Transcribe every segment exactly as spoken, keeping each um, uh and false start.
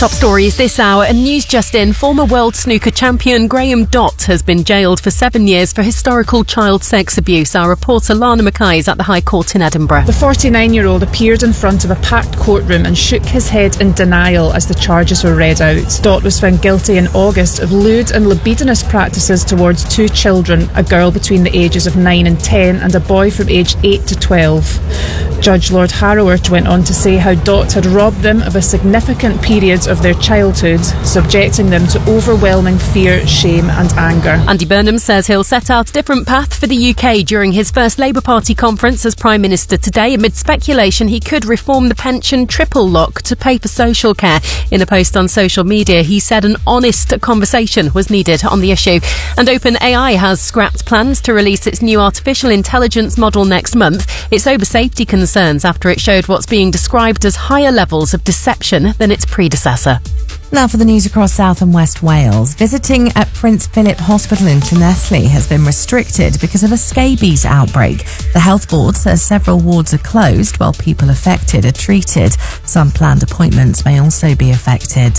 Top stories this hour, and news just in. Former world snooker champion Graham Dott has been jailed for seven years for historical child sex abuse. Our reporter Lana Mackay is at the High Court in Edinburgh. The forty-nine-year-old appeared in front of a packed courtroom and shook his head in denial as the charges were read out. Dott was found guilty in August of lewd and libidinous practices towards two children, a girl between the ages of nine and ten and a boy from age eight to twelve. Judge Lord Harrowert went on to say how Dott had robbed them of a significant period of their childhood, subjecting them to overwhelming fear, shame and anger. Andy Burnham says he'll set out a different path for the U K during his first Labour Party conference as Prime Minister today, amid speculation he could reform the pension triple lock to pay for social care. In a post on social media, he said an honest conversation was needed on the issue. And OpenAI has scrapped plans to release its new artificial intelligence model next month. It's over safety concerns after it showed what's being described as higher levels of deception than its predecessor. Now for the news across South and West Wales. Visiting at Prince Philip Hospital in Llanelli has been restricted because of a scabies outbreak. The health board says several wards are closed while people affected are treated. Some planned appointments may also be affected.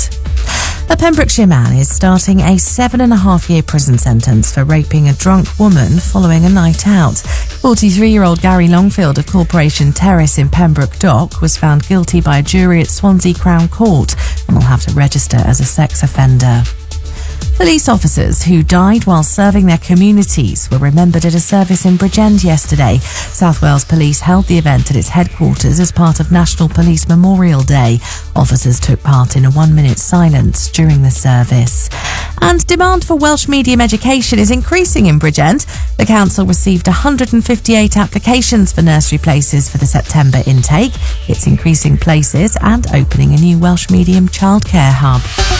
A Pembrokeshire man is starting a seven and a half year prison sentence for raping a drunk woman following a night out. forty-three-year-old Gary Longfield of Corporation Terrace in Pembroke Dock was found guilty by a jury at Swansea Crown Court and will have to register as a sex offender. Police officers who died while serving their communities were remembered at a service in Bridgend yesterday. South Wales Police held the event at its headquarters as part of National Police Memorial Day. Officers took part in a one-minute silence during the service. And demand for Welsh medium education is increasing in Bridgend. The council received one hundred fifty-eight applications for nursery places for the September intake. It's increasing places and opening a new Welsh medium childcare hub.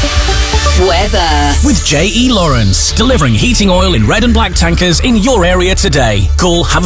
Weather. With J E Lawrence, delivering heating oil in red and black tankers in your area today. Call Have